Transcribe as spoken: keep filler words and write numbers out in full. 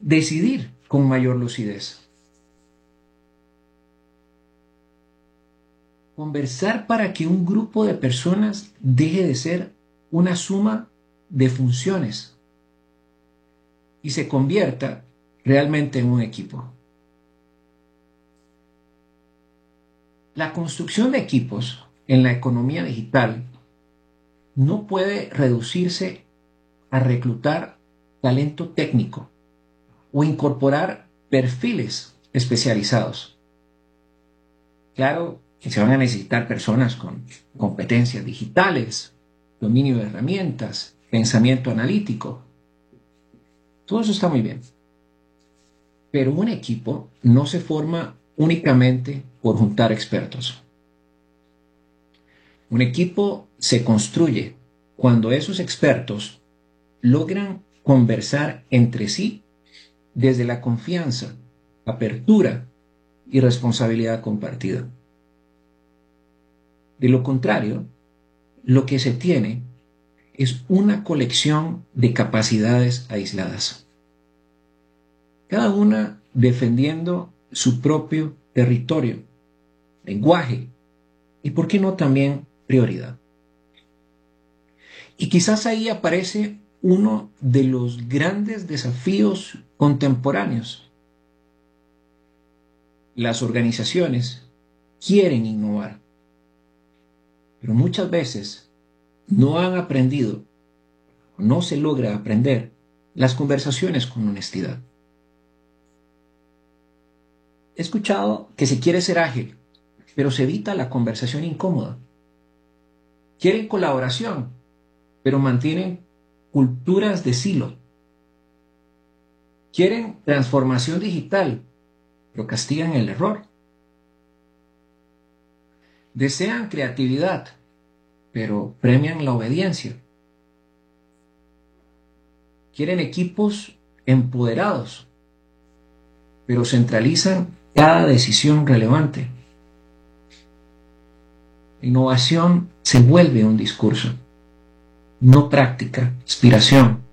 decidir con mayor lucidez. Conversar para que un grupo de personas deje de ser una suma de funciones y se convierta realmente en un equipo. La construcción de equipos en la economía digital no puede reducirse a reclutar talento técnico o incorporar perfiles especializados. Claro que se van a necesitar personas con competencias digitales, dominio de herramientas, pensamiento analítico. Todo eso está muy bien. Pero un equipo no se forma únicamente por juntar expertos. Un equipo se construye cuando esos expertos logran conversar entre sí desde la confianza, apertura y responsabilidad compartida. De lo contrario, lo que se tiene es una colección de capacidades aisladas, cada una defendiendo su propio territorio, lenguaje y, ¿por qué no, también prioridad? Y quizás ahí aparece uno de los grandes desafíos contemporáneos. Las organizaciones quieren innovar, pero muchas veces no han aprendido, no se logra aprender las conversaciones con honestidad. He escuchado que se quiere ser ágil, pero se evita la conversación incómoda. Quieren colaboración, pero mantienen culturas de silo. Quieren transformación digital, pero castigan el error. Desean creatividad, pero premian la obediencia. Quieren equipos empoderados, pero centralizan cada decisión relevante. La innovación se vuelve un discurso, no práctica, inspiración.